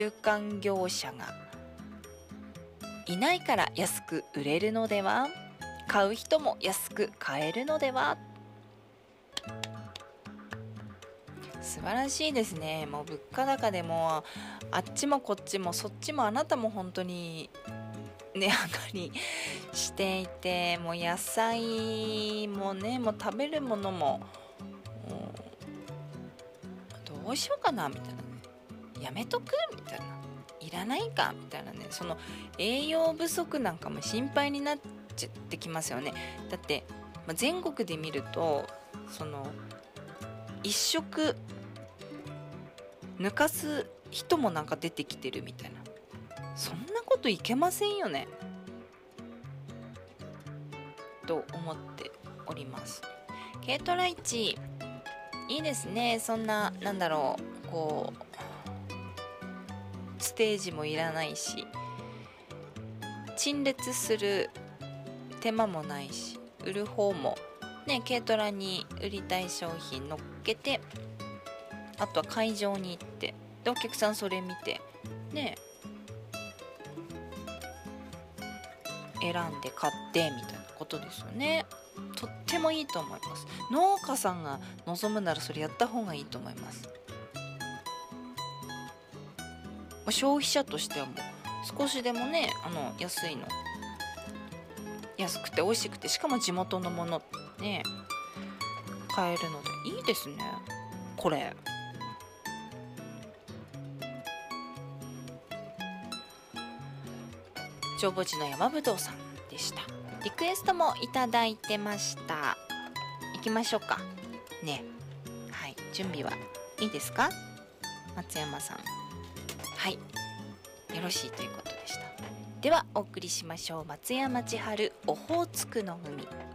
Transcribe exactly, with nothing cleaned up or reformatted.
間業者がいないから安く売れるのでは、買う人も安く買えるのでは。素晴らしいですね。もう物価高でもあっちもこっちもそっちもあなたも本当に値上がりしていて、もう野菜もね、もう食べるものも、もうどうしようかなみたいなね、やめとくみたいな、いらないかみたいなね、その栄養不足なんかも心配になっちゃってきますよね。だって、まあ、全国で見るとその一食抜かす人もなんか出てきてるみたいな、そんなこといけませんよねと思っております。軽トラ市いいですね。そんな、なんだろう、こうステージもいらないし、陳列する手間もないし、売る方もね、軽トラに売りたい商品乗っけて、あとは会場に行ってでお客さんそれ見てね、選んで買ってみたいなことですよね。とってもいいと思います。農家さんが望むならそれやった方がいいと思います。消費者としてはもう少しでもね、あの安いの、安くて美味しくて、しかも地元のものね買えるのでいいですねこれ。長墓地の山ぶどうさんでした。リクエストもいただいてました。行きましょうかね。はい、準備はいいですか松山さん。はい、よろしいということでした。ではお送りしましょう。松山千春オホーツクの海。